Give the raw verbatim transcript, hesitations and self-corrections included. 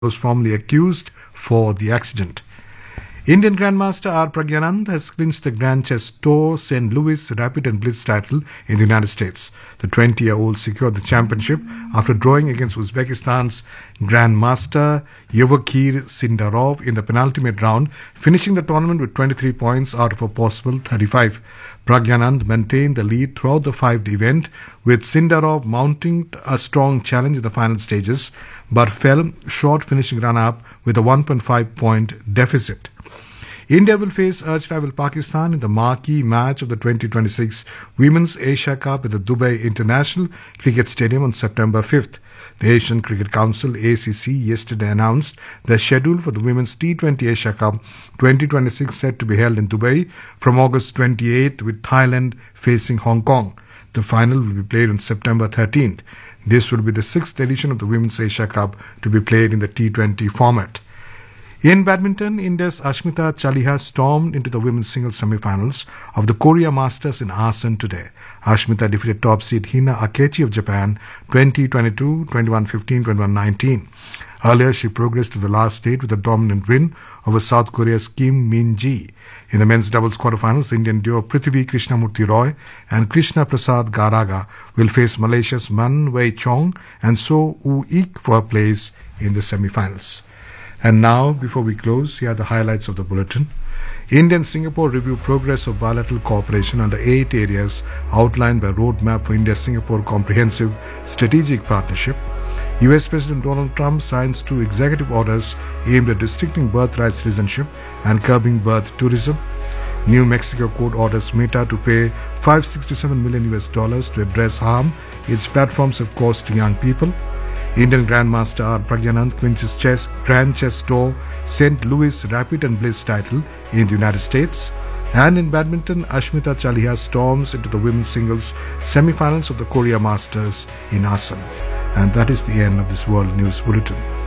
was formally accused for the accident. Indian Grandmaster R. Pragyanand has clinched the Grand Chess Tour Saint Louis Rapid and Blitz title in the United States. The twenty-year-old secured the championship after drawing against Uzbekistan's Grandmaster Yevgeny Sindarov in the penultimate round, finishing the tournament with twenty-three points out of a possible thirty-five. Pragyanand maintained the lead throughout the five-day event, with Sindarov mounting a strong challenge in the final stages, but fell short, finishing runner-up with a one point five point deficit. India will face arch-rival Pakistan in the marquee match of the twenty twenty-six Women's Asia Cup at the Dubai International Cricket Stadium on September fifth. The Asian Cricket Council A C C yesterday announced the schedule for the Women's T twenty Asia Cup twenty twenty-six set to be held in Dubai from August twenty-eighth, with Thailand facing Hong Kong. The final will be played on September thirteenth. This will be the sixth edition of the Women's Asia Cup to be played in the T twenty format. In badminton, India's Ashmita Chaliha stormed into the women's singles semi-finals of the Korea Masters in Asan today. Ashmita defeated top seed Hina Akechi of Japan twenty twenty-two, twenty-one fifteen, twenty-one nineteen. Earlier, she progressed to the last stage with a dominant win over South Korea's Kim Min-ji. In the men's doubles quarterfinals, Indian duo Prithvi Krishnamurti Roy and Krishna Prasad Garaga will face Malaysia's Man Wei Chong and So Woo-ik for a place in the semi-finals. And now, before we close, here are the highlights of the bulletin. India and Singapore review progress of bilateral cooperation under eight areas outlined by Roadmap for India-Singapore Comprehensive Strategic Partnership. U S President Donald Trump signs two executive orders aimed at restricting birthright citizenship and curbing birth tourism. New Mexico court orders Meta to pay five hundred sixty-seven million U S dollars to address harm its platforms have caused to young people. Indian Grandmaster R. Pragyanand clinches chess Grand Chess Tour Saint Louis Rapid and Blitz title in the United States. And in badminton, Ashmita Chaliha storms into the women's singles semi-finals of the Korea Masters in Asan. And that is the end of this World News Bulletin.